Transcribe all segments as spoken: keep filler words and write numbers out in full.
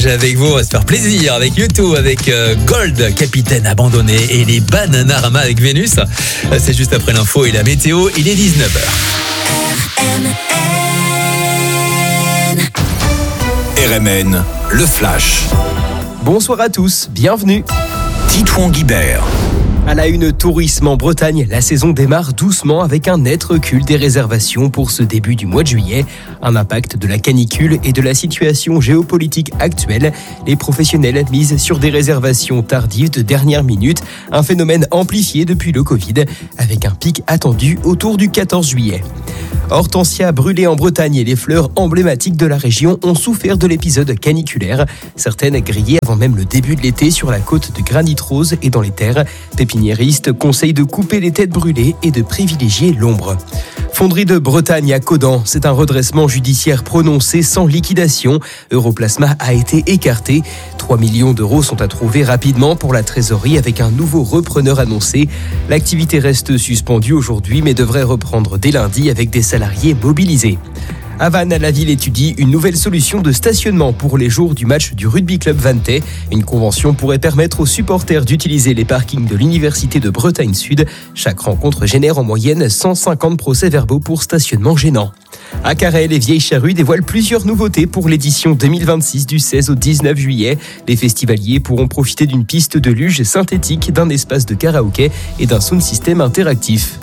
Avec vous, on va se faire plaisir avec YouTube, avec euh, Gold, Capitaine Abandonné et les Bananarama avec Vénus. C'est juste après l'info et la météo, il est dix-neuf heures. R M N, le Flash. Bonsoir à tous, bienvenue. Titouan Guibert. À la une, tourisme en Bretagne, la saison démarre doucement avec un net recul des réservations pour ce début du mois de juillet. Un impact de la canicule et de la situation géopolitique actuelle. Les professionnels misent sur des réservations tardives de dernière minute, un phénomène amplifié depuis le Covid, avec un pic attendu autour du quatorze juillet. Hortensia brûlée en Bretagne et les fleurs emblématiques de la région ont souffert de l'épisode caniculaire. Certaines grillées avant même le début de l'été sur la côte de Granit Rose et dans les terres. Pépiniéristes conseillent de couper les têtes brûlées et de privilégier l'ombre. Fonderie de Bretagne à Caudan, c'est un redressement judiciaire prononcé sans liquidation. Europlasma a été écarté. trois millions d'euros sont à trouver rapidement pour la trésorerie avec un nouveau repreneur annoncé. L'activité reste suspendue aujourd'hui mais devrait reprendre dès lundi avec des salariés mobilisés. À Vannes, la ville étudie une nouvelle solution de stationnement pour les jours du match du Rugby Club Vantais. Une convention pourrait permettre aux supporters d'utiliser les parkings de l'Université de Bretagne Sud. Chaque rencontre génère en moyenne cent cinquante procès-verbaux pour stationnement gênant. À Carhaix, les Vieilles Charrues dévoilent plusieurs nouveautés pour l'édition deux mille vingt-six du seize au dix-neuf juillet. Les festivaliers pourront profiter d'une piste de luge synthétique, d'un espace de karaoké et d'un sound system interactif.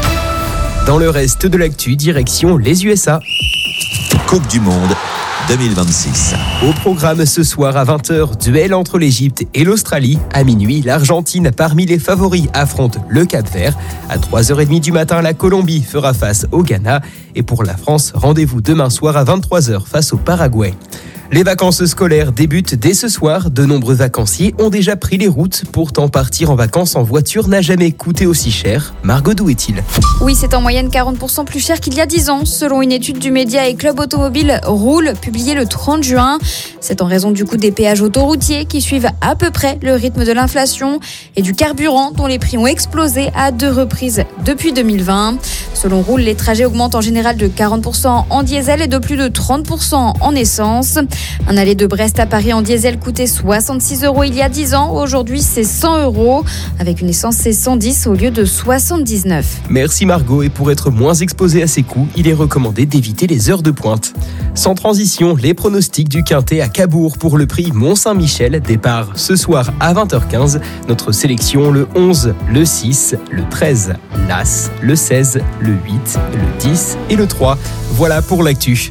Dans le reste de l'actu, direction les U S A. Coupe du Monde deux mille vingt-six. Au programme ce soir à vingt heures, duel entre l'Égypte et l'Australie. À minuit, l'Argentine, parmi les favoris, affronte le Cap-Vert. À trois heures trente du matin, la Colombie fera face au Ghana. Et pour la France, rendez-vous demain soir à vingt-trois heures face au Paraguay. Les vacances scolaires débutent dès ce soir. De nombreux vacanciers ont déjà pris les routes. Pourtant, partir en vacances en voiture n'a jamais coûté aussi cher. Margot, d'où est-il ? Oui, c'est en moyenne quarante pour cent plus cher qu'il y a dix ans, selon une étude du média et club automobile Roule, publiée le trente juin. C'est en raison du coût des péages autoroutiers qui suivent à peu près le rythme de l'inflation et du carburant dont les prix ont explosé à deux reprises depuis deux mille vingt. Selon Roule, les trajets augmentent en général de quarante pour cent en diesel et de plus de trente pour cent en essence. Un aller de Brest à Paris en diesel coûtait soixante-six euros il y a dix ans. Aujourd'hui, c'est cent euros. Avec une essence, c'est cent dix au lieu de soixante-dix-neuf. Merci Margot. Et pour être moins exposé à ces coûts, il est recommandé d'éviter les heures de pointe. Sans transition, les pronostics du Quintet à Cabourg pour le prix Mont-Saint-Michel. Départ ce soir à vingt heures quinze. Notre sélection, le onze, le six, le treize, l'As, le seize, le huit, le dix et le trois. Voilà pour l'actu.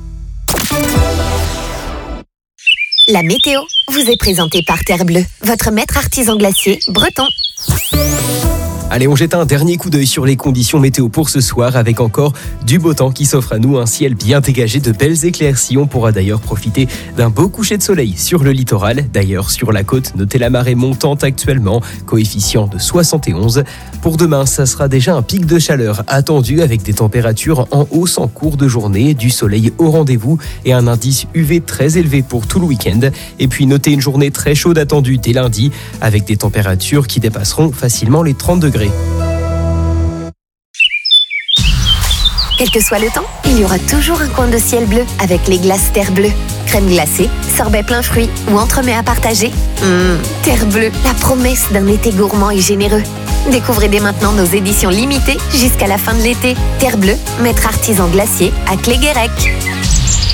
La météo vous est présentée par Terre Bleue, votre maître artisan glacier breton. Allez, on jette un dernier coup d'œil sur les conditions météo pour ce soir avec encore du beau temps qui s'offre à nous, un ciel bien dégagé, de belles éclaircies. On pourra d'ailleurs profiter d'un beau coucher de soleil sur le littoral. D'ailleurs, sur la côte, notez la marée montante actuellement, coefficient de soixante et onze. Pour demain, ça sera déjà un pic de chaleur attendu avec des températures en hausse en cours de journée, du soleil au rendez-vous et un indice U V très élevé pour tout le week-end. Et puis notez une journée très chaude attendue dès lundi avec des températures qui dépasseront facilement les trente degrés. Quel que soit le temps, il y aura toujours un coin de ciel bleu avec les glaces Terre Bleue. Crème glacée, sorbet plein fruits ou entremets à partager. Mmh, Terre Bleue, la promesse d'un été gourmand et généreux. Découvrez dès maintenant nos éditions limitées jusqu'à la fin de l'été. Terre Bleue, maître artisan glacier à Cléguérec.